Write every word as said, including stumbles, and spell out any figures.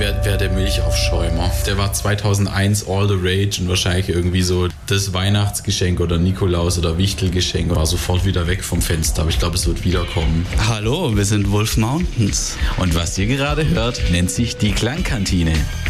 wäre wär der Milchaufschäumer. Der war zweitausendeins all the rage und wahrscheinlich irgendwie so das Weihnachtsgeschenk oder Nikolaus- oder Wichtelgeschenk. War sofort wieder weg vom Fenster, aber ich glaube, es wird wiederkommen. Hallo, wir sind Wolf Mountains. Und was ihr gerade hört, nennt sich die Klangkantine.